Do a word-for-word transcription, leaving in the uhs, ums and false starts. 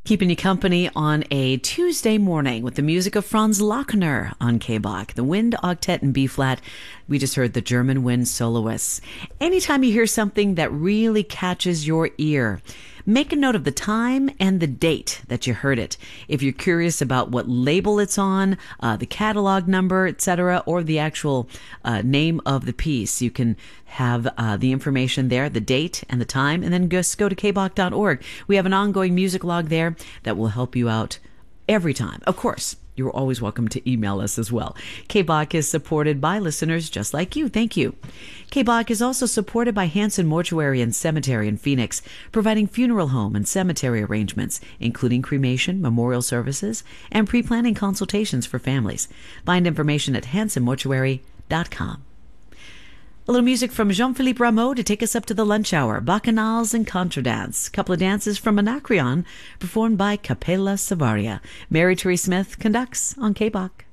Keeping you company on a Tuesday morning with the music of Franz Lachner on K-Bach, the Wind Octet in B-flat. We just heard the German Wind Soloists. Anytime you hear something that really catches your ear, make a note of the time and the date that you heard it. If you're curious about what label it's on, uh, the catalog number, et cetera, or the actual uh, name of the piece, you can have uh, the information there, the date and the time, and then just go to k bach dot org. We have an ongoing music log there that will help you out every time. Of course, you're always welcome to email us as well. K-Bach is supported by listeners just like you. Thank you. K-Bach is also supported by Hanson Mortuary and Cemetery in Phoenix, providing funeral home and cemetery arrangements, including cremation, memorial services, and pre-planning consultations for families. Find information at hanson mortuary dot com. A little music from Jean-Philippe Rameau to take us up to the lunch hour. Bacchanals and Contradance. A couple of dances from Anacreon performed by Capella Savaria. Mary Therese Smith conducts on K-Bach.